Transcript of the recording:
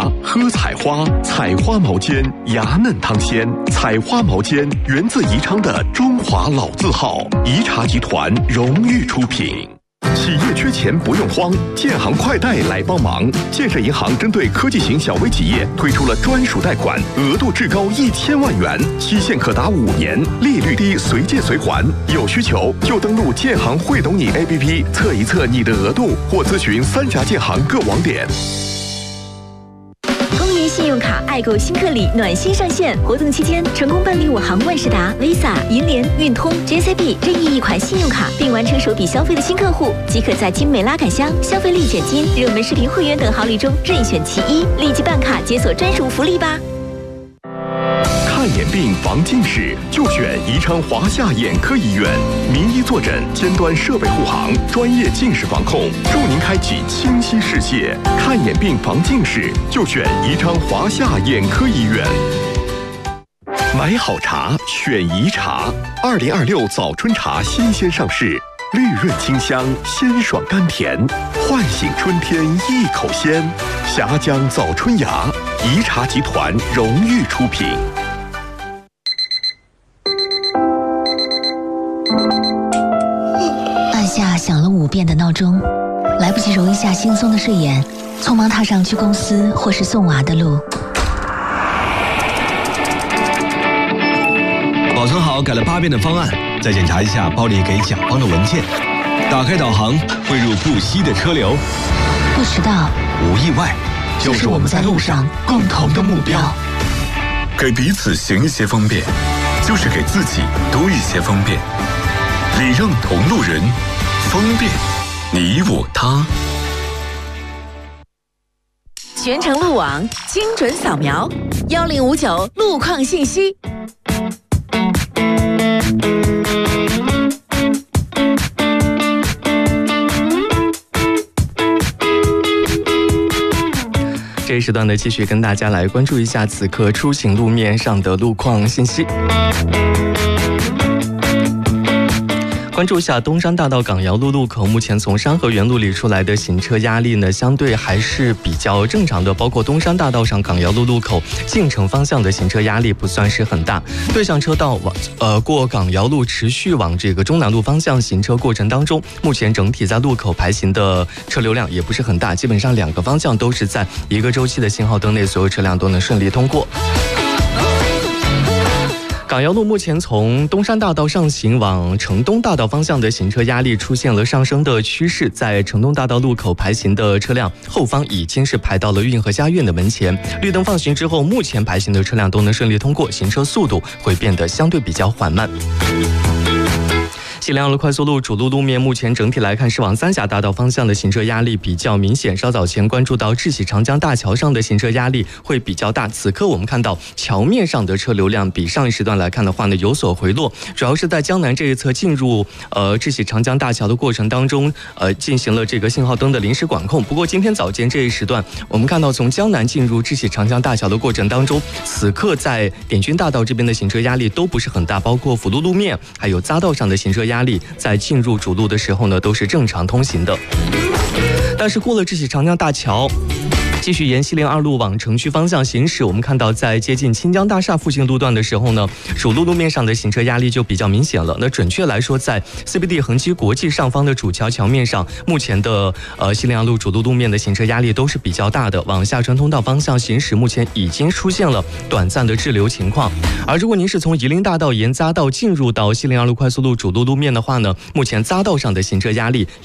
茶，喝彩花，彩花毛尖，牙嫩汤鲜。彩花毛尖源自宜昌的中华老字号，宜茶集团荣誉出品。企业缺钱不用慌，建行快贷来帮忙。建设银行针对科技型小微企业推出了专属贷款，额度至高1000万元，期限可达5年，利率低，随借随还。有需求就登录建行会懂你 APP 测一测你的额度，或咨询3家建行各网点。 信用卡爱购新客礼暖心上线，活动期间成功办理我行万事达、Visa、银联、运通、JCB 任意一款信用卡，并完成首笔消费的新客户，即可在精美拉杆箱、消费立减金、热门视频会员等好礼中任选其一，立即办卡解锁专属福利吧！ 看眼病防近视就选宜昌华夏眼科医院，名医坐诊，尖端设备护航，专业近视防控，助您开启清晰视线。看眼病防近视就选宜昌华夏眼科医院。买好茶选宜茶，2026早春茶新鲜上市，绿润清香，鲜爽甘甜，唤醒春天一口鲜。峡江早春芽，宜茶集团荣誉出品。 按下响了5遍的闹钟，来不及揉一下惺忪的睡眼，匆忙踏上去公司或是送娃的路。 保存好改了8遍的方案，再检查一下包里给甲方的文件。打开导航，汇入不息的车流。 不迟到， 无意外， 就是我们在路上共同的目标。 给彼此行一些方便，就是给自己多一些方便。礼让同路人，方便你我他。 全程路网精准扫描，1059路况信息。 这一时段呢，继续跟大家来关注一下此刻出行路面上的路况信息。关注一下东山大道港瑶路路口，目前从山河园路里出来的行车压力呢，相对还是比较正常的。包括东山大道上港瑶路路口进城方向的行车压力不算是很大。对向车道过港瑶路持续往这个中南路方向行车过程当中，目前整体在路口排行的车流量也不是很大，基本上2个方向都是在一个周期的信号灯内，所有车辆都能顺利通过。港瑶路目前从东山大道上行往城东大道方向的行车压力出现了上升的趋势，在城东大道路口排行的车辆后方已经是排到了运河家苑的门前，绿灯放行之后，目前排行的车辆都能顺利通过，行车速度会变得相对比较缓慢。西凉路快速路主路路面目前整体来看是往三峡大道方向的行车压力比较明显，稍早前关注到智喜长江大桥上的行车压力会比较大。此刻我们看到桥面上的车流量比上一时段来看的话呢有所回落，主要是在江南这一侧进入智喜长江大桥的过程当中进行了这个信号灯的临时管控。不过今天早间这一时段，我们看到从江南进入智喜长江大桥的过程当中，此刻在点军大道这边的行车压力都不是很大，包括辅路路面还有匝道上的行车压力在进入主路的时候呢都是正常通行的。但是过了智喜长江大桥，继续沿西陵2路往城区方向行驶，我们看到在接近清江大厦附近路段的时候呢，主路路面上的行车压力就比较明显了。那准确来说，在 CBD 恒基国际上方的主桥桥面上，目前的西陵2路主路路面的行车压力都是比较大的。往下川通道方向行驶，目前已经出现了短暂的滞留情况。而如果您是从夷陵大道沿匝道进入到西陵2路快速路主路路面的话呢，目前匝道上的行车压力